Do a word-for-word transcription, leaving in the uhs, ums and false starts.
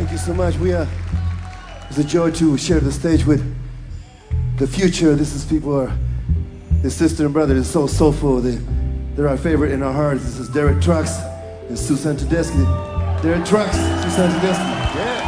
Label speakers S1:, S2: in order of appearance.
S1: Thank you so much. We are, it's a joy to share the stage with the future. This is people are, the sister and brother is so soulful. They, they're our favorite in our hearts. This is Derek Trucks and Susan Tedeschi. Derek Trucks, Susan Tedeschi. Yeah.